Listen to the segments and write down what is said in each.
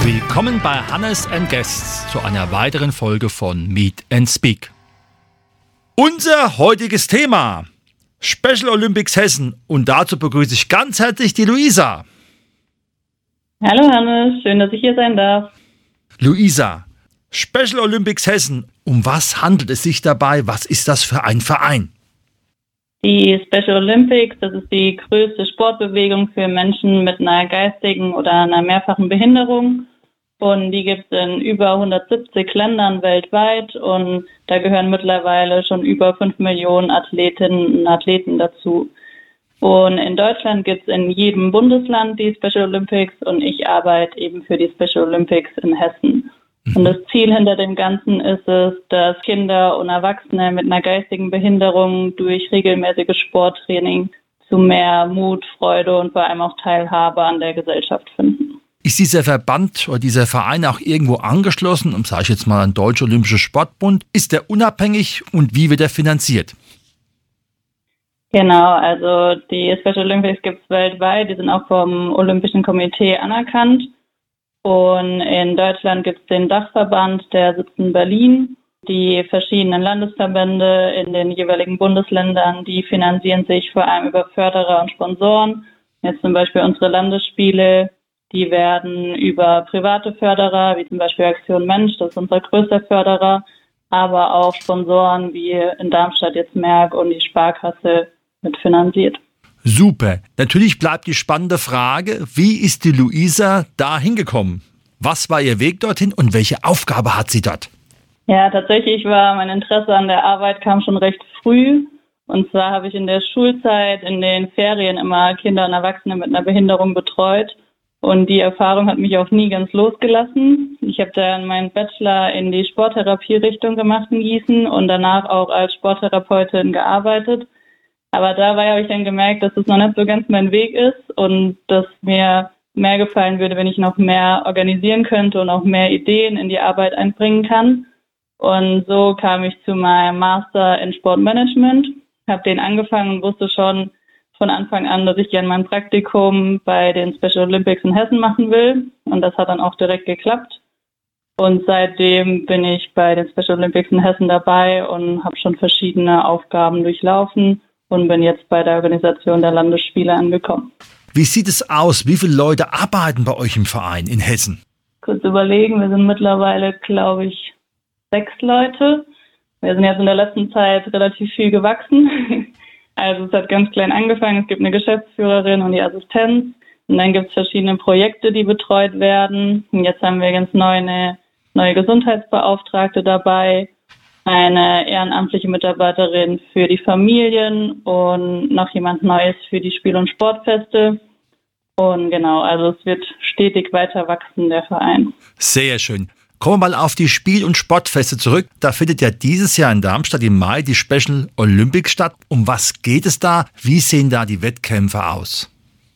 Willkommen bei Hannes & Guests zu einer weiteren Folge von Meet and Speak. Unser heutiges Thema: Special Olympics Hessen, und dazu begrüße ich ganz herzlich die Luisa. Hallo Hannes, schön, dass ich hier sein darf. Luisa, Special Olympics Hessen, um was handelt es sich dabei? Was ist das für ein Verein? Die Special Olympics, das ist die größte Sportbewegung für Menschen mit einer geistigen oder einer mehrfachen Behinderung. Und die gibt es in über 170 Ländern weltweit, und da gehören mittlerweile schon über 5 Millionen Athletinnen und Athleten dazu. Und in Deutschland gibt es in jedem Bundesland die Special Olympics, und ich arbeite eben für die Special Olympics in Hessen. Und das Ziel hinter dem Ganzen ist es, dass Kinder und Erwachsene mit einer geistigen Behinderung durch regelmäßiges Sporttraining zu mehr Mut, Freude und vor allem auch Teilhabe an der Gesellschaft finden. Ist dieser Verband oder dieser Verein auch irgendwo angeschlossen, sage ich jetzt mal, an Deutscher Olympischer Sportbund? Ist der unabhängig und wie wird er finanziert? Genau, also die Special Olympics gibt es weltweit, die sind auch vom Olympischen Komitee anerkannt. Und in Deutschland gibt es den Dachverband, der sitzt in Berlin. Die verschiedenen Landesverbände in den jeweiligen Bundesländern, die finanzieren sich vor allem über Förderer und Sponsoren. Jetzt zum Beispiel unsere Landesspiele, die werden über private Förderer, wie zum Beispiel Aktion Mensch, das ist unser größter Förderer, aber auch Sponsoren wie in Darmstadt jetzt Merck und die Sparkasse mitfinanziert. Super. Natürlich bleibt die spannende Frage, wie ist die Luisa da hingekommen? Was war ihr Weg dorthin und welche Aufgabe hat sie dort? Ja, tatsächlich war mein Interesse an der Arbeit kam schon recht früh. Und zwar habe ich in der Schulzeit, in den Ferien immer Kinder und Erwachsene mit einer Behinderung betreut. Und die Erfahrung hat mich auch nie ganz losgelassen. Ich habe dann meinen Bachelor in die Sporttherapie-Richtung gemacht in Gießen und danach auch als Sporttherapeutin gearbeitet. Aber dabei habe ich dann gemerkt, dass das noch nicht so ganz mein Weg ist und dass mir mehr gefallen würde, wenn ich noch mehr organisieren könnte und auch mehr Ideen in die Arbeit einbringen kann. Und so kam ich zu meinem Master in Sportmanagement, habe den angefangen und wusste schon von Anfang an, dass ich gerne mein Praktikum bei den Special Olympics in Hessen machen will. Und das hat dann auch direkt geklappt. Und seitdem bin ich bei den Special Olympics in Hessen dabei und habe schon verschiedene Aufgaben durchlaufen und bin jetzt bei der Organisation der Landesspiele angekommen. Wie sieht es aus? Wie viele Leute arbeiten bei euch im Verein in Hessen? Kurz überlegen, wir sind mittlerweile, glaube ich, 6 Leute. Wir sind jetzt in der letzten Zeit relativ viel gewachsen. Also es hat ganz klein angefangen. Es gibt eine Geschäftsführerin und die Assistenz. Und dann gibt es verschiedene Projekte, die betreut werden. Und jetzt haben wir ganz neu eine neue Gesundheitsbeauftragte dabei, eine ehrenamtliche Mitarbeiterin für die Familien und noch jemand Neues für die Spiel- und Sportfeste. Und genau, also es wird stetig weiter wachsen, der Verein. Sehr schön. Kommen wir mal auf die Spiel- und Sportfeste zurück. Da findet ja dieses Jahr in Darmstadt im Mai die Special Olympics statt. Um was geht es da? Wie sehen da die Wettkämpfe aus?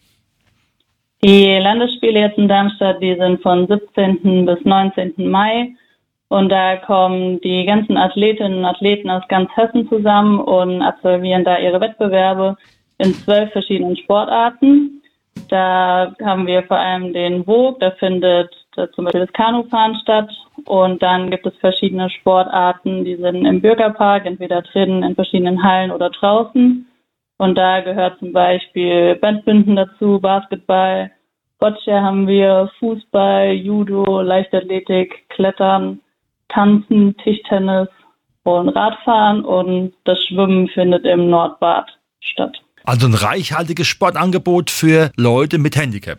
Die Landesspiele jetzt in Darmstadt, die sind von 17. bis 19. Mai. Und da kommen die ganzen Athletinnen und Athleten aus ganz Hessen zusammen und absolvieren da ihre Wettbewerbe in 12 verschiedenen Sportarten. Da haben wir vor allem den Wog, da findet zum Beispiel das Kanufahren statt. Und dann gibt es verschiedene Sportarten, die sind im Bürgerpark, entweder drinnen in verschiedenen Hallen oder draußen. Und da gehört zum Beispiel Badminton dazu, Basketball, Boccia haben wir, Fußball, Judo, Leichtathletik, Klettern, Tanzen, Tischtennis und Radfahren, und das Schwimmen findet im Nordbad statt. Also ein reichhaltiges Sportangebot für Leute mit Handicap.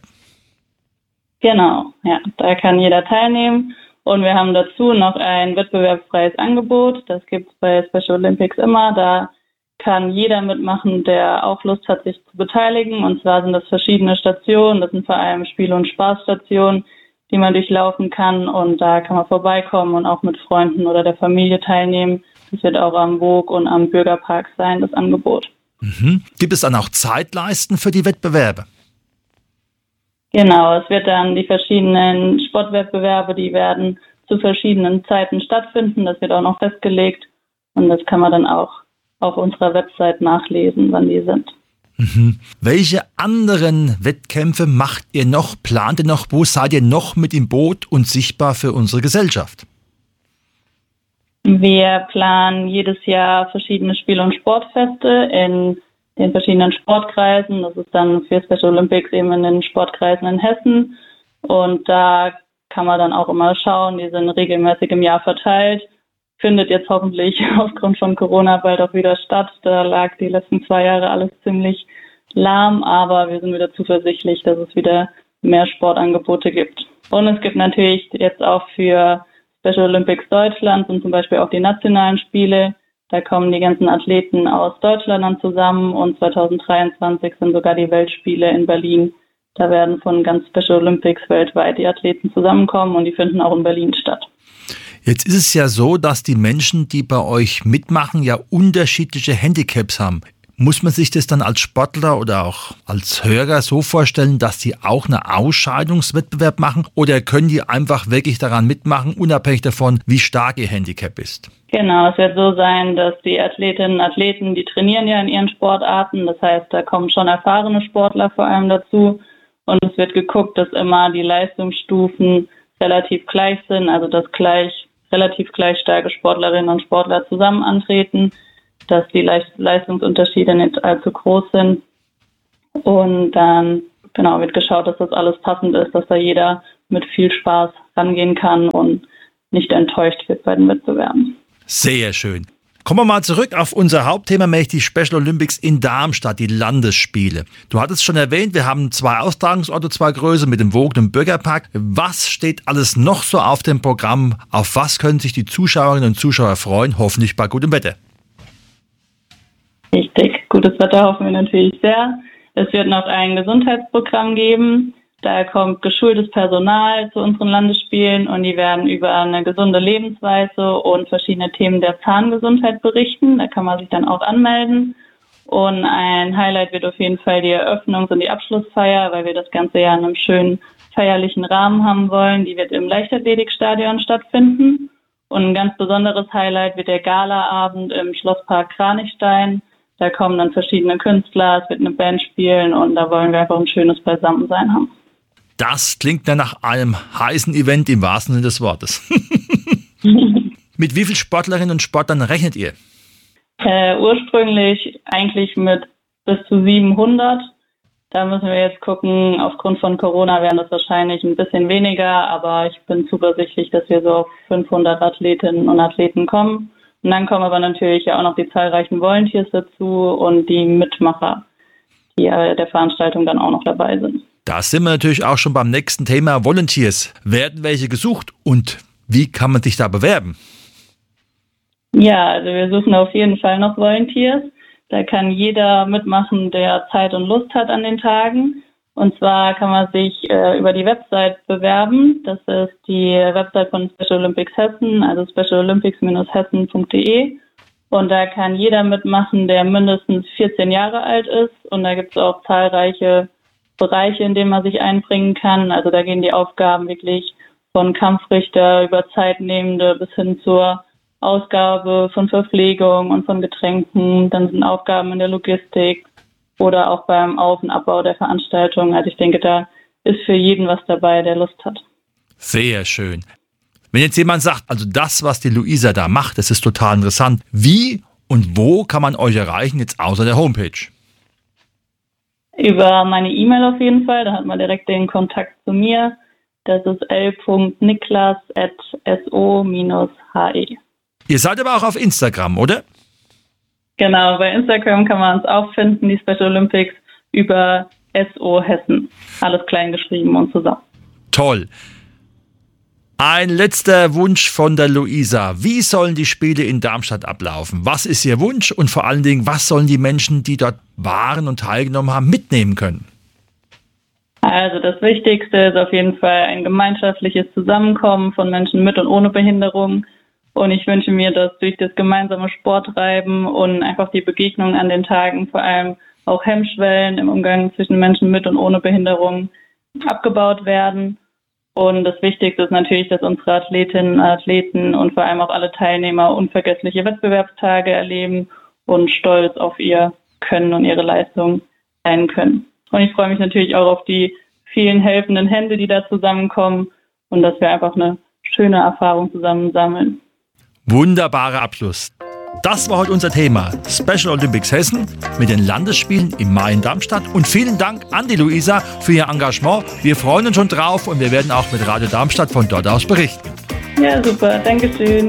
Genau, ja, da kann jeder teilnehmen. Und wir haben dazu noch ein wettbewerbsfreies Angebot. Das gibt es bei Special Olympics immer. Da kann jeder mitmachen, der auch Lust hat, sich zu beteiligen. Und zwar sind das verschiedene Stationen. Das sind vor allem Spiel- und Spaßstationen, die man durchlaufen kann. Und da kann man vorbeikommen und auch mit Freunden oder der Familie teilnehmen. Das wird auch am Wog und am Bürgerpark sein, das Angebot. Gibt es dann auch Zeitleisten für die Wettbewerbe? Genau, es wird dann die verschiedenen Sportwettbewerbe, die werden zu verschiedenen Zeiten stattfinden. Das wird auch noch festgelegt und das kann man dann auch auf unserer Website nachlesen, wann die sind. Welche anderen Wettkämpfe macht ihr noch, plant ihr noch, wo seid ihr noch mit im Boot und sichtbar für unsere Gesellschaft? Wir planen jedes Jahr verschiedene Spiel- und Sportfeste in den verschiedenen Sportkreisen. Das ist dann für Special Olympics eben in den Sportkreisen in Hessen. Und da kann man dann auch immer schauen, die sind regelmäßig im Jahr verteilt. Findet jetzt hoffentlich aufgrund von Corona bald auch wieder statt. Da lag die letzten 2 Jahre alles ziemlich lahm, aber wir sind wieder zuversichtlich, dass es wieder mehr Sportangebote gibt. Und es gibt natürlich jetzt auch für Special Olympics Deutschland und zum Beispiel auch die nationalen Spiele. Da kommen die ganzen Athleten aus Deutschland dann zusammen und 2023 sind sogar die Weltspiele in Berlin. Da werden von ganz Special Olympics weltweit die Athleten zusammenkommen und die finden auch in Berlin statt. Jetzt ist es ja so, dass die Menschen, die bei euch mitmachen, ja unterschiedliche Handicaps haben. Muss man sich das dann als Sportler oder auch als Hörer so vorstellen, dass die auch einen Ausscheidungswettbewerb machen? Oder können die einfach wirklich daran mitmachen, unabhängig davon, wie stark ihr Handicap ist? Genau, es wird so sein, dass die Athletinnen und Athleten, die trainieren ja in ihren Sportarten. Das heißt, da kommen schon erfahrene Sportler vor allem dazu. Und es wird geguckt, dass immer die Leistungsstufen relativ gleich sind, also dass relativ gleich starke Sportlerinnen und Sportler zusammen antreten, dass die Leistungsunterschiede nicht allzu groß sind. Und dann wird geschaut, dass das alles passend ist, dass da jeder mit viel Spaß rangehen kann und nicht enttäuscht wird bei den Wettbewerben. Sehr schön. Kommen wir mal zurück auf unser Hauptthema, nämlich die Special Olympics in Darmstadt, die Landesspiele. Du hattest schon erwähnt, wir haben 2 Austragungsorte, 2 größere mit dem Wogen und Bürgerpark. Was steht alles noch so auf dem Programm? Auf was können sich die Zuschauerinnen und Zuschauer freuen? Hoffentlich bei gutem Wetter. Richtig, gutes Wetter hoffen wir natürlich sehr. Es wird noch ein Gesundheitsprogramm geben. Da kommt geschultes Personal zu unseren Landesspielen und die werden über eine gesunde Lebensweise und verschiedene Themen der Zahngesundheit berichten. Da kann man sich dann auch anmelden. Und ein Highlight wird auf jeden Fall die Eröffnungs- und die Abschlussfeier, weil wir das ganze Jahr in einem schönen feierlichen Rahmen haben wollen. Die wird im Leichtathletikstadion stattfinden. Und ein ganz besonderes Highlight wird der Galaabend im Schlosspark Kranichstein. Da kommen dann verschiedene Künstler, es wird eine Band spielen und da wollen wir einfach ein schönes Beisammensein haben. Das klingt ja nach einem heißen Event im wahrsten Sinne des Wortes. Mit wie vielen Sportlerinnen und Sportlern rechnet ihr? Ursprünglich eigentlich mit bis zu 700. Da müssen wir jetzt gucken, aufgrund von Corona wären das wahrscheinlich ein bisschen weniger, aber ich bin zuversichtlich, dass wir so auf 500 Athletinnen und Athleten kommen. Und dann kommen aber natürlich auch noch die zahlreichen Volunteers dazu und die Mitmacher, die der Veranstaltung dann auch noch dabei sind. Da sind wir natürlich auch schon beim nächsten Thema Volunteers. Werden welche gesucht und wie kann man sich da bewerben? Ja, also wir suchen auf jeden Fall noch Volunteers. Da kann jeder mitmachen, der Zeit und Lust hat an den Tagen. Und zwar kann man sich über die Website bewerben. Das ist die Website von Special Olympics Hessen, also specialolympics-hessen.de. Und da kann jeder mitmachen, der mindestens 14 Jahre alt ist. Und da gibt es auch zahlreiche Bereiche, in denen man sich einbringen kann. Also da gehen die Aufgaben wirklich von Kampfrichter über Zeitnehmende bis hin zur Ausgabe von Verpflegung und von Getränken. Dann sind Aufgaben in der Logistik oder auch beim Auf- und Abbau der Veranstaltung. Also ich denke, da ist für jeden was dabei, der Lust hat. Sehr schön. Wenn jetzt jemand sagt, also das, was die Luisa da macht, das ist total interessant. Wie und wo kann man euch erreichen, jetzt außer der Homepage? Über meine E-Mail auf jeden Fall, da hat man direkt den Kontakt zu mir. Das ist l.niklas@so-he. Ihr seid aber auch auf Instagram, oder? Genau, bei Instagram kann man uns auch finden, die Special Olympics, über SO Hessen. Alles klein geschrieben und zusammen. Toll. Ein letzter Wunsch von der Luisa. Wie sollen die Spiele in Darmstadt ablaufen? Was ist ihr Wunsch und vor allen Dingen, was sollen die Menschen, die dort waren und teilgenommen haben, mitnehmen können? Also das Wichtigste ist auf jeden Fall ein gemeinschaftliches Zusammenkommen von Menschen mit und ohne Behinderung. Und ich wünsche mir, dass durch das gemeinsame Sporttreiben und einfach die Begegnung an den Tagen, vor allem auch Hemmschwellen im Umgang zwischen Menschen mit und ohne Behinderung abgebaut werden. Und das Wichtigste ist natürlich, dass unsere Athletinnen und Athleten und vor allem auch alle Teilnehmer unvergessliche Wettbewerbstage erleben und stolz auf ihr Können und ihre Leistung sein können. Und ich freue mich natürlich auch auf die vielen helfenden Hände, die da zusammenkommen und dass wir einfach eine schöne Erfahrung zusammen sammeln. Wunderbarer Abschluss. Das war heute unser Thema Special Olympics Hessen mit den Landesspielen im Mai in Darmstadt. Und vielen Dank an die Luisa für ihr Engagement. Wir freuen uns schon drauf und wir werden auch mit Radio Darmstadt von dort aus berichten. Ja, super. Dankeschön.